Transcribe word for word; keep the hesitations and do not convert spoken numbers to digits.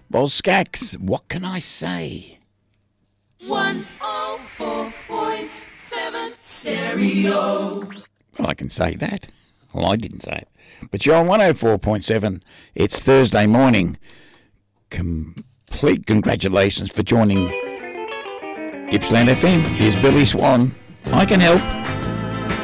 Well, Skax, what can I say? one oh four point seven stereo. Well, I can say that. Well, I didn't say it. But you're on one oh four point seven. It's Thursday morning. Complete congratulations for joining Gippsland F M. Here's Billy Swan. I can help.